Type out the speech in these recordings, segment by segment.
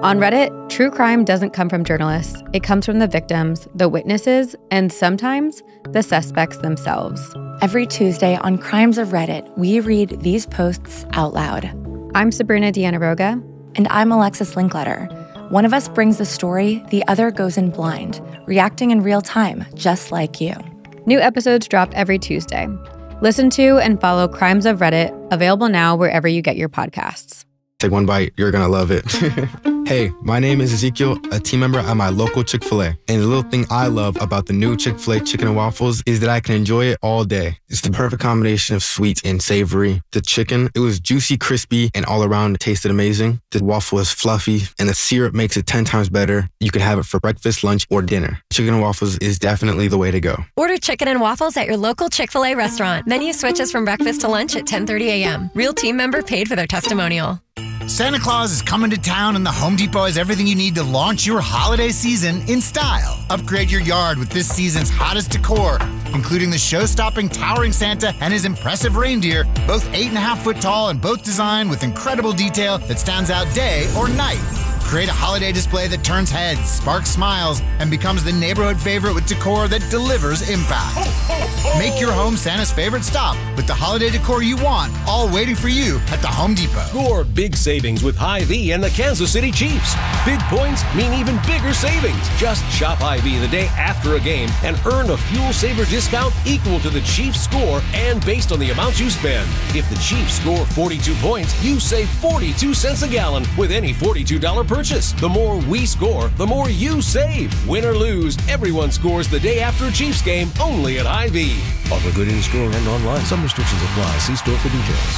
On Reddit, true crime doesn't come from journalists. It comes from the victims, the witnesses, and sometimes the suspects themselves. Every Tuesday on Crimes of Reddit, we read these posts out loud. I'm Sabrina Diana-Roga. And I'm Alexis Linkletter. One of us brings the story, the other goes in blind, reacting in real time, just like you. New episodes drop every Tuesday. Listen to and follow Crimes of Reddit, available now wherever you get your podcasts. Take one bite, you're gonna love it. Hey, my name is Ezekiel, a team member at my local Chick-fil-A. And the little thing I love about the new Chick-fil-A chicken and waffles is that I can enjoy it all day. It's the perfect combination of sweet and savory. The chicken, it was juicy, crispy, and all around it tasted amazing. The waffle is fluffy, and the syrup makes it 10 times better. You can have it for breakfast, lunch, or dinner. Chicken and waffles is definitely the way to go. Order chicken and waffles at your local Chick-fil-A restaurant. Menu switches from breakfast to lunch at 10:30 a.m. Real team member paid for their testimonial. Santa Claus is coming to town, and the Home Depot has everything you need to launch your holiday season in style. Upgrade your yard with this season's hottest decor, including the show-stopping towering Santa and his impressive reindeer, both 8.5 foot tall and both designed with incredible detail that stands out day or night. Create a holiday display that turns heads, sparks smiles, and becomes the neighborhood favorite with decor that delivers impact. Make your home Santa's favorite stop with the holiday decor you want, all waiting for you at the Home Depot. Score big savings with Hy-Vee and the Kansas City Chiefs. Big points mean even bigger savings. Just shop Hy-Vee the day after a game and earn a fuel saver discount equal to the Chiefs score and based on the amount you spend. If the Chiefs score 42 points, you save 42 cents a gallon with any $42 purchase. The more we score, the more you save. Win or lose, everyone scores the day after a Chiefs game only at Hy-Vee. Offer good in store and online. Some restrictions apply. See store for details.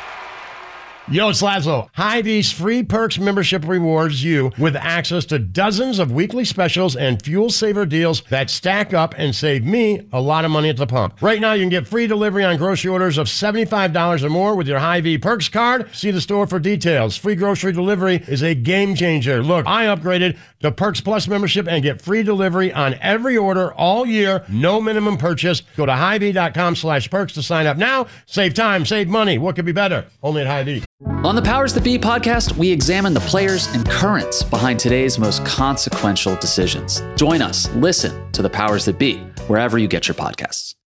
Yo, it's Laszlo. Hy-Vee's free perks membership rewards you with access to dozens of weekly specials and fuel saver deals that stack up and save me a lot of money at the pump. Right now, you can get free delivery on grocery orders of $75 or more with your Hy-Vee perks card. See the store for details. Free grocery delivery is a game changer. Look, I upgraded to Perks Plus membership and get free delivery on every order all year. No minimum purchase. Go to Hy-Vee.com/perks to sign up now. Save time, save money. What could be better? Only at Hy-Vee. On the Powers That Be podcast, we examine the players and currents behind today's most consequential decisions. Join us. Listen to the Powers That Be wherever you get your podcasts.